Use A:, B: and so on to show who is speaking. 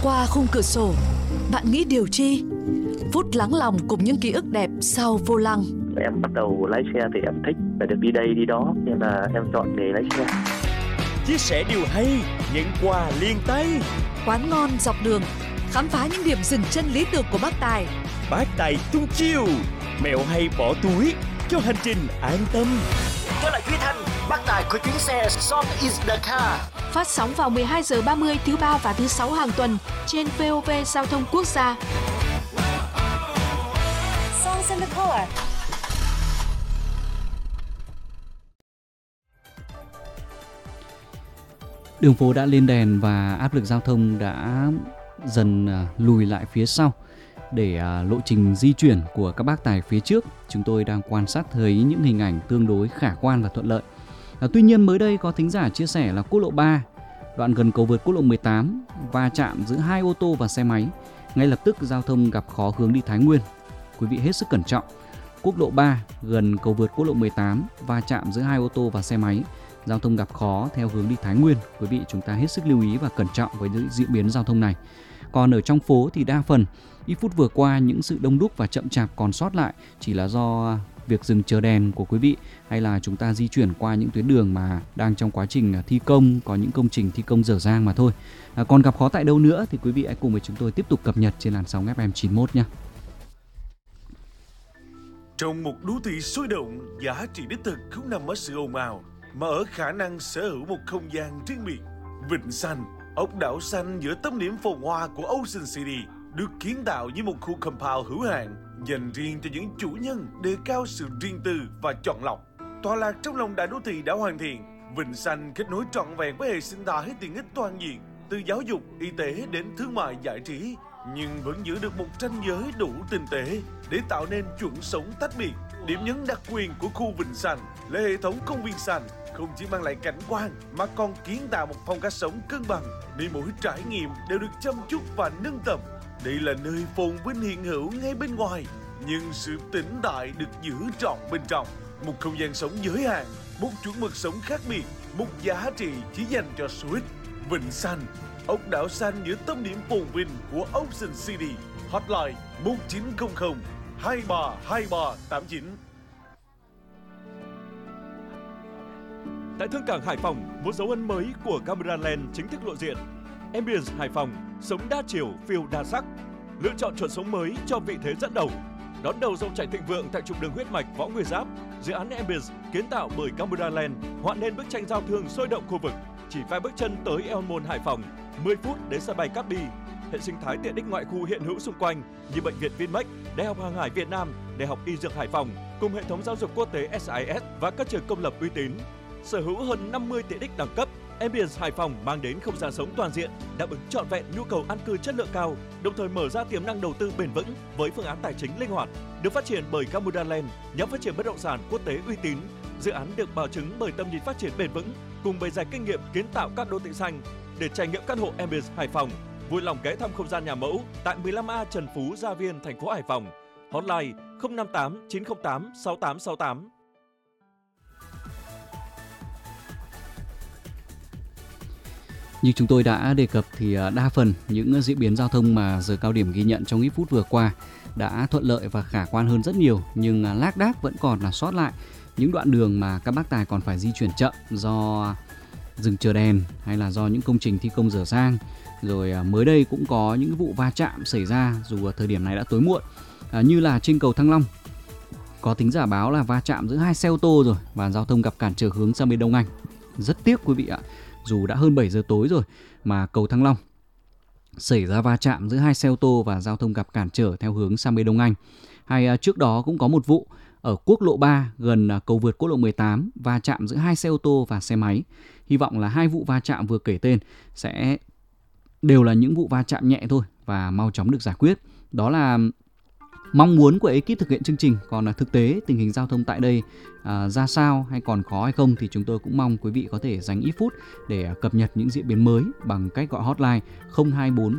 A: Qua khung cửa sổ, bạn nghĩ điều chi? Phút lắng lòng cùng những ký ức đẹp sau vô lăng.
B: Em bắt đầu lái xe thì em thích phải được đi đây đi đó, nên là em chọn nghề lái xe.
C: Chia sẻ điều hay, nhận quà liền tay.
A: Quán ngon dọc đường, khám phá những điểm dừng chân lý tưởng của bác Tài.
C: Bác Tài tung chiêu, mẹo hay bỏ túi cho hành trình an tâm.
D: Tôi là Duy Thanh, bác Tài của chuyến xe Song is the car.
E: Phát sóng vào 12 giờ 30 thứ ba và thứ sáu hàng tuần trên VOV Giao thông Quốc gia.
F: Songs in the car.
G: Đường phố đã lên đèn và áp lực giao thông đã dần lùi lại phía sau. Để lộ trình di chuyển của các bác tài phía trước, chúng tôi đang quan sát thấy những hình ảnh tương đối khả quan và thuận lợi. Tuy nhiên mới đây có thính giả chia sẻ là quốc lộ 3, đoạn gần cầu vượt quốc lộ 18, va chạm giữa hai ô tô và xe máy. Ngay lập tức giao thông gặp khó hướng đi Thái Nguyên. Quý vị hết sức cẩn trọng. Quốc lộ 3 gần cầu vượt quốc lộ 18, va chạm giữa hai ô tô và xe máy. Giao thông gặp khó theo hướng đi Thái Nguyên. Quý vị chúng ta hết sức lưu ý và cẩn trọng với những diễn biến giao thông này. Còn ở trong phố thì đa phần ít phút vừa qua những sự đông đúc và chậm chạp còn sót lại chỉ là do việc dừng chờ đèn của quý vị, hay là chúng ta di chuyển qua những tuyến đường mà đang trong quá trình thi công, có những công trình thi công dở dang mà thôi. Còn gặp khó tại đâu nữa thì quý vị hãy cùng với chúng tôi tiếp tục cập nhật trên làn sóng FM 91 nhé.
C: Trong một đô thị sôi động, giá trị đích thực không nằm ở sự ồn ào, mà ở khả năng sở hữu một không gian riêng biệt. Vịnh Xanh, ốc đảo xanh giữa tâm điểm phồn hoa của Ocean City, được kiến tạo như một khu compound hữu hạn dành riêng cho những chủ nhân đề cao sự riêng tư và chọn lọc. Tọa lạc trong lòng đại đô thị đã hoàn thiện, Vịnh Xanh kết nối trọn vẹn với hệ sinh thái tiện ích toàn diện, từ giáo dục, y tế đến thương mại giải trí, nhưng vẫn giữ được một ranh giới đủ tinh tế để tạo nên chuẩn sống tách biệt. Điểm nhấn đặc quyền của khu Vịnh Xanh là hệ thống công viên xanh, không chỉ mang lại cảnh quan mà còn kiến tạo một phong cách sống cân bằng, nơi mỗi trải nghiệm đều được chăm chút và nâng tầm. Đây là nơi phồn vinh hiện hữu ngay bên ngoài, nhưng sự tĩnh tại được giữ trọn bên trong. Một không gian sống giới hạn, một chuẩn mực sống khác biệt, một giá trị chỉ dành cho số ít. Vịnh Xanh, ốc đảo xanh giữa tâm điểm phồn vinh của Ocean City. Hotline 1900 232389.
H: Tại Thương cảng Hải Phòng, một dấu ấn mới của Cameraland chính thức lộ diện. Ambience Hải Phòng, sống đa chiều, phiêu đa sắc. Lựa chọn chuẩn sống mới cho vị thế dẫn đầu. Đón đầu dòng chảy thịnh vượng tại trục đường huyết mạch Võ Nguyên Giáp, dự án Ambience kiến tạo bởi Cameraland họa nên bức tranh giao thương sôi động khu vực. Chỉ vài bước chân tới El Môn Hải Phòng, 10 phút đến sân bay Cát Bi. Hệ sinh thái tiện ích ngoại khu hiện hữu xung quanh như bệnh viện Vinmec, Đại học Hàng hải Việt Nam, Đại học Y Dược Hải Phòng cùng hệ thống giáo dục quốc tế SIS và các trường công lập uy tín. Sở hữu hơn 50 tiện ích đẳng cấp, Ambience Hải Phòng mang đến không gian sống toàn diện, đáp ứng trọn vẹn nhu cầu an cư chất lượng cao, đồng thời mở ra tiềm năng đầu tư bền vững với phương án tài chính linh hoạt. Được phát triển bởi Cameraland, nhóm phát triển bất động sản quốc tế uy tín. Dự án được bảo chứng bởi tầm nhìn phát triển bền vững cùng bề dày kinh nghiệm kiến tạo các đô thị xanh. Để trải nghiệm căn hộ Ambience Hải Phòng, vui lòng ghé thăm không gian nhà mẫu tại 15A Trần Phú, Gia Viên, thành phố Hải Phòng. Hotline 058 908 6868.
G: Như chúng tôi đã đề cập thì đa phần những diễn biến giao thông mà giờ cao điểm ghi nhận trong ít phút vừa qua đã thuận lợi và khả quan hơn rất nhiều, nhưng lác đác vẫn còn là sót lại những đoạn đường mà các bác tài còn phải di chuyển chậm do dừng chờ đèn hay là do những công trình thi công dở dang. Rồi mới đây cũng có những vụ va chạm xảy ra dù thời điểm này đã tối muộn, như là trên cầu Thăng Long. Có thính giả báo là va chạm giữa hai xe ô tô rồi và giao thông gặp cản trở hướng sang bên Đông Anh. Rất tiếc quý vị ạ, dù đã hơn 7 giờ tối rồi mà cầu Thăng Long xảy ra va chạm giữa hai xe ô tô và giao thông gặp cản trở theo hướng sang bên Đông Anh. Hay trước đó cũng có một vụ ở quốc lộ 3 gần cầu vượt quốc lộ 18 va chạm giữa hai xe ô tô và xe máy. Hy vọng là hai vụ va chạm vừa kể tên sẽ đều là những vụ va chạm nhẹ thôi và mau chóng được giải quyết. Đó là mong muốn của ekip thực hiện chương trình. Còn thực tế tình hình giao thông tại đây ra sao hay còn khó hay không thì chúng tôi cũng mong quý vị có thể dành ít phút để cập nhật những diễn biến mới bằng cách gọi hotline 024